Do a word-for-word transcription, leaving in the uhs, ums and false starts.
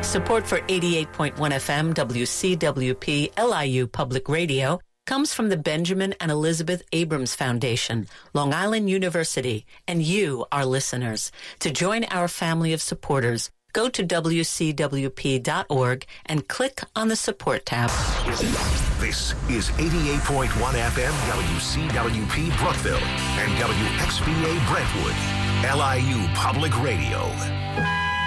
Support for eighty-eight point one F M W C W P L I U Public Radio comes from the Benjamin and Elizabeth Abrams Foundation, Long Island University, and you, our listeners. To join our family of supporters, go to W C W P dot org and click on the support tab. This is eighty-eight point one F M W C W P Brookville and W X V A Brentwood, L I U Public Radio.